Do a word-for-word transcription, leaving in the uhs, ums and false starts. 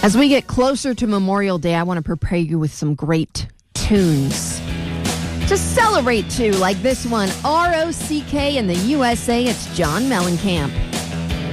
As we get closer to Memorial Day, I want to prepare you with some great tunes to celebrate too, like this one, R O C K in the U S A. It's John Mellencamp.